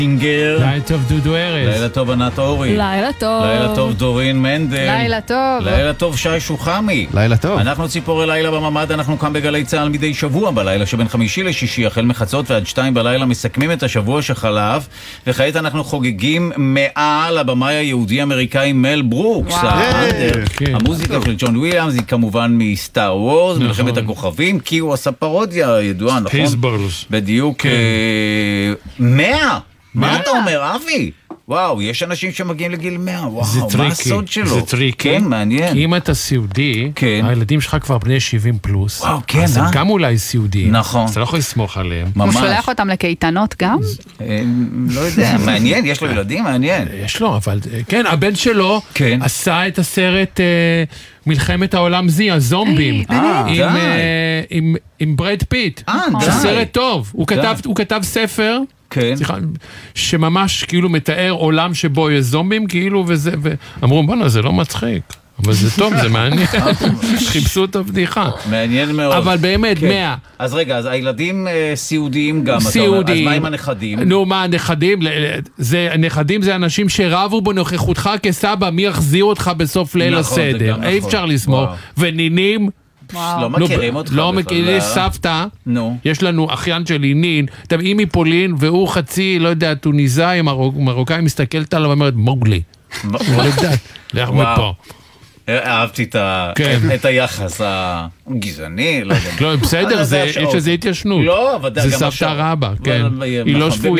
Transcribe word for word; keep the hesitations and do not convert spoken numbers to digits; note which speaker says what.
Speaker 1: אינגר.
Speaker 2: לילה טוב דודו ארז.
Speaker 1: לילה טוב ענת אורי.
Speaker 3: לילה טוב.
Speaker 1: לילה טוב דורין מנדל.
Speaker 3: לילה טוב.
Speaker 1: לילה טוב שי שוחמי.
Speaker 4: לילה טוב.
Speaker 1: אנחנו ציפורי לילה בממד, אנחנו כאן בגלי צהל מדי שבוע בלילה שבין חמישי לשישי החל מחצות ועד שתיים בלילה מסכמים את השבוע שחלף, וכעת אנחנו חוגגים מאה לבמאי היהודי אמריקאי מל ברוקס. המוזיקה של ג'ון וויליאמס היא כמובן מסטאר וורס, מלחמת הכוכבים, כי הוא עשה פרודיה ידועה, נכון?
Speaker 2: פיסברס.
Speaker 1: בדיוק. מאה! מה אתה אומר, אבי? וואו, יש אנשים שמגיעים לגיל מאה, וואו, מה הסוד שלו?
Speaker 2: זה טריקי.
Speaker 1: כן, מעניין.
Speaker 2: כי אם אתה סיעודי,
Speaker 1: כן.
Speaker 2: הילדים שלך כבר בני שבעים פלוס.
Speaker 1: וואו, כן,
Speaker 2: אז הם
Speaker 1: אה?
Speaker 2: גם אולי סיעודיים.
Speaker 1: נכון.
Speaker 2: אז אתה לא יכול לסמוך עליהם.
Speaker 3: הוא
Speaker 1: ממש.
Speaker 3: שולח אותם לקייטנות גם?
Speaker 1: אה, לא יודע, מעניין, יש לו ילדים, מעניין.
Speaker 2: יש לו, אבל כן, הבן שלו
Speaker 1: כן.
Speaker 2: עשה את הסרט אה, מלחמת העולם זי, הזומבים.
Speaker 1: אה,
Speaker 2: עם,
Speaker 1: די.
Speaker 2: אה, עם, עם ברד פיט.
Speaker 1: אה, די.
Speaker 2: זה סרט טוב. הוא
Speaker 1: די.
Speaker 2: כתב, הוא כתב ספר.
Speaker 1: כן.
Speaker 2: סליחה, שממש כאילו מתאר עולם שבו יש זומבים, כאילו, וזה, ואמרו, בוא'נה, זה לא מצחיק. אבל זה טוב, זה מעניין. חיפשו את הבדיחה.
Speaker 1: מעניין מאוד.
Speaker 2: אבל באמת,
Speaker 1: כן.
Speaker 2: מאה.
Speaker 1: אז רגע, אז הילדים אה, סיעודיים גם, אתה אומר.
Speaker 2: סיעודיים.
Speaker 1: אז מה עם הנכדים?
Speaker 2: נו, מה, הנכדים? ל- ל- זה, הנכדים זה אנשים שרבו בנוכחותך כסבא, מי יחזיר אותך בסוף ליל
Speaker 1: נכון, זה
Speaker 2: הסדר.
Speaker 1: גם
Speaker 2: אי
Speaker 1: נכון.
Speaker 2: אפשר לסמוך.
Speaker 1: וואו.
Speaker 2: ונינים,
Speaker 1: לא מכירים אותך
Speaker 2: לא
Speaker 1: בכלל.
Speaker 2: מכירים, יש סבתא,
Speaker 1: נו.
Speaker 2: יש לנו אחיין שלי נין, אתם היא מפולין, והוא חצי, לא יודע, טוניסאי, מרוק- מרוקאי, מסתכלת עליו ואומרת, מוגלי. לא יודעת, לך
Speaker 1: וואו.
Speaker 2: מפה.
Speaker 1: אהבתי את ה-
Speaker 2: כן.
Speaker 1: את היחס הגזעני, לא יודע.
Speaker 2: לא, בסדר,
Speaker 1: אבל
Speaker 2: זה-
Speaker 1: השעות.
Speaker 2: יש לזה התיישנות.
Speaker 1: לא, אבל
Speaker 2: זה
Speaker 1: גם
Speaker 2: סבתא
Speaker 1: השעות.
Speaker 2: רבא, כן.
Speaker 1: אבל-
Speaker 2: היא לא
Speaker 1: נכון,
Speaker 2: שפויה.